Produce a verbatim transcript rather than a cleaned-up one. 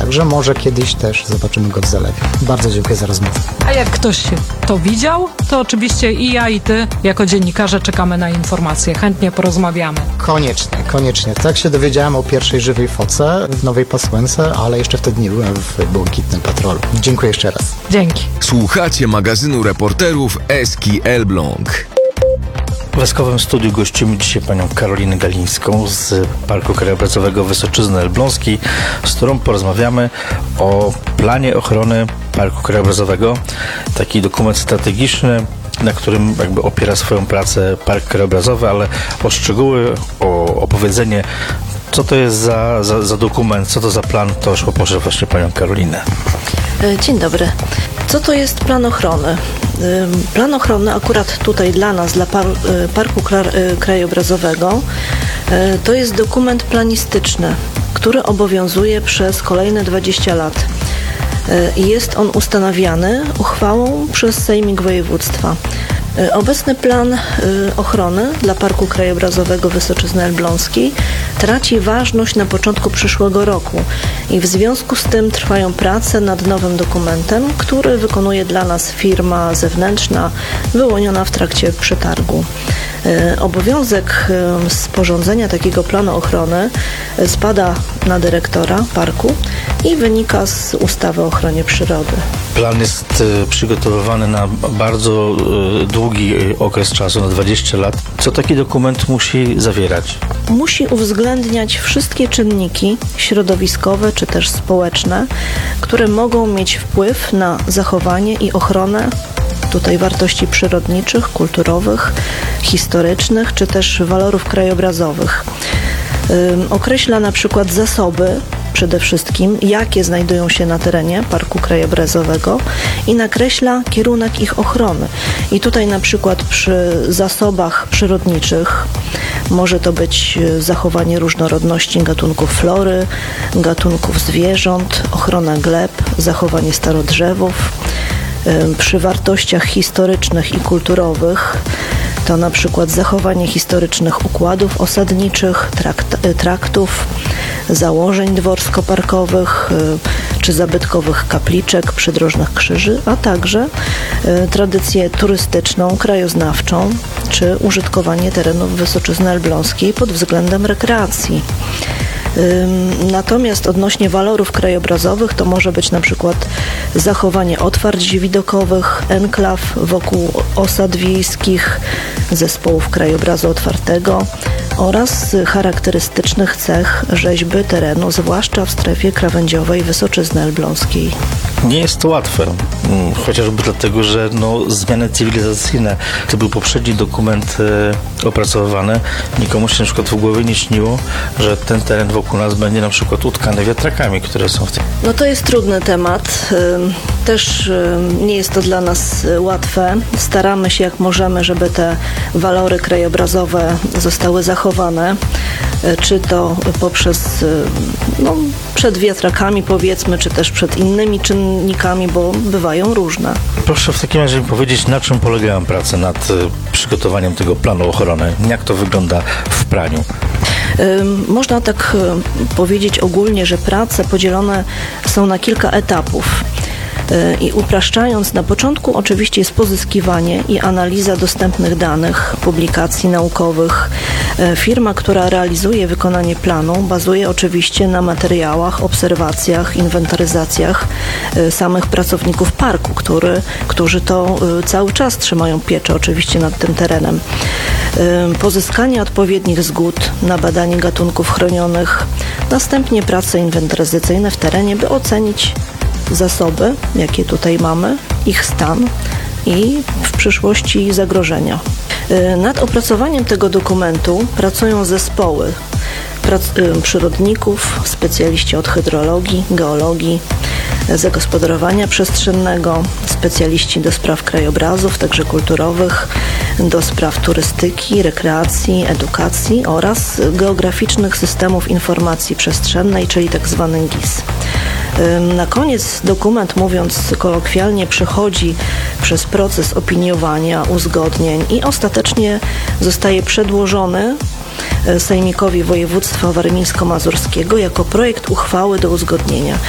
także może kiedyś też zobaczymy go w Zalewie. Bardzo dziękuję za rozmowę. A jak ktoś to widział, to oczywiście i ja, i ty jako dziennikarze czekamy na informacje. Chętnie porozmawiamy. Koniecznie, koniecznie. Tak się dowiedziałem o pierwszej żywej foce w Nowej Pasłęce, ale jeszcze wtedy nie byłem w Błękitnym Patrolu. Dziękuję jeszcze raz. Dzięki. Słuchacie magazynu reporterów Eski Elbląg. W Eskowym Studiu gościmy dzisiaj panią Karolinę Galińską z Parku Krajobrazowego Wysoczyzny Elbląskiej, z którą porozmawiamy o planie ochrony Parku Krajobrazowego. Taki dokument strategiczny, na którym jakby opiera swoją pracę Park Krajobrazowy, ale o szczegóły, o opowiedzenie, co to jest za, za, za dokument, co to za plan, to już poproszę właśnie panią Karolinę. Dzień dobry. Co to jest plan ochrony? Plan ochrony akurat tutaj dla nas, dla par, Parku Krajobrazowego, to jest dokument planistyczny, który obowiązuje przez kolejne dwadzieścia lat. I jest on ustanawiany uchwałą przez Sejmik Województwa. Obecny plan ochrony dla Parku Krajobrazowego Wysoczyzny Elbląskiej traci ważność na początku przyszłego roku i w związku z tym trwają prace nad nowym dokumentem, który wykonuje dla nas firma zewnętrzna wyłoniona w trakcie przetargu. Obowiązek sporządzenia takiego planu ochrony spada na dyrektora parku i wynika z ustawy o ochronie przyrody. Plan jest przygotowywany na bardzo długi okres czasu, na dwadzieścia lat. Co taki dokument musi zawierać? Musi uwzględniać wszystkie czynniki środowiskowe czy też społeczne, które mogą mieć wpływ na zachowanie i ochronę tutaj wartości przyrodniczych, kulturowych, historycznych czy też walorów krajobrazowych. Ym, określa na przykład zasoby, przede wszystkim, jakie znajdują się na terenie Parku Krajobrazowego i nakreśla kierunek ich ochrony. I tutaj na przykład przy zasobach przyrodniczych może to być zachowanie różnorodności gatunków flory, gatunków zwierząt, ochrona gleb, zachowanie starodrzewów. Przy wartościach historycznych i kulturowych to na przykład zachowanie historycznych układów osadniczych, trakt, traktów, założeń dworsko-parkowych czy zabytkowych kapliczek, przydrożnych krzyży, a także tradycję turystyczną, krajoznawczą czy użytkowanie terenów Wysoczyzny Elbląskiej pod względem rekreacji. Natomiast odnośnie walorów krajobrazowych to może być na przykład zachowanie otwarć widokowych, enklaw wokół osad wiejskich, zespołów krajobrazu otwartego oraz charakterystycznych cech rzeźby terenu, zwłaszcza w strefie krawędziowej Wysoczyzny Elbląskiej. Nie jest to łatwe, chociażby dlatego, że no, zmiany cywilizacyjne, gdy był poprzedni dokument e, opracowywany, nikomu się na przykład w głowie nie śniło, że ten teren wokół nas będzie na przykład utkany wiatrakami, które są w tym. No to jest trudny temat. Też nie jest to dla nas łatwe. Staramy się jak możemy, żeby te walory krajobrazowe zostały zachowane, czy to poprzez no, przed wiatrakami powiedzmy, czy też przed innymi czynnikami, bo bywają różne. Proszę w takim razie powiedzieć, na czym polegają prace nad przygotowaniem tego planu ochrony? Jak to wygląda w praniu? Można tak powiedzieć ogólnie, że prace podzielone są na kilka etapów. I upraszczając, na początku oczywiście jest pozyskiwanie i analiza dostępnych danych, publikacji naukowych. Firma, która realizuje wykonanie planu, bazuje oczywiście na materiałach, obserwacjach, inwentaryzacjach samych pracowników parku, który, którzy to cały czas trzymają pieczę oczywiście nad tym terenem. Pozyskanie odpowiednich zgód na badanie gatunków chronionych, następnie prace inwentaryzacyjne w terenie, by ocenić zasoby, jakie tutaj mamy, ich stan i w przyszłości zagrożenia. Nad opracowaniem tego dokumentu pracują zespoły prac- przyrodników, specjaliści od hydrologii, geologii, zagospodarowania przestrzennego, specjaliści do spraw krajobrazów, także kulturowych, do spraw turystyki, rekreacji, edukacji oraz geograficznych systemów informacji przestrzennej, czyli tak zwany G I S. Na koniec dokument, mówiąc kolokwialnie, przechodzi przez proces opiniowania, uzgodnień i ostatecznie zostaje przedłożony Sejmikowi Województwa Warmińsko-Mazurskiego jako projekt uchwały do uzgodnienia.